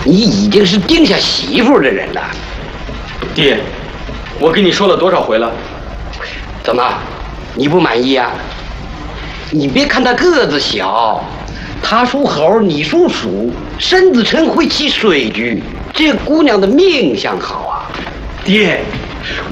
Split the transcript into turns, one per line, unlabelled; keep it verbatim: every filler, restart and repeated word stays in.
你已经是定下媳妇的人了。
爹，我跟你说了多少回了？
怎么，你不满意啊？你别看他个子小，他属猴，你属鼠，申子辰会起水局，这姑娘的命相好啊。
爹，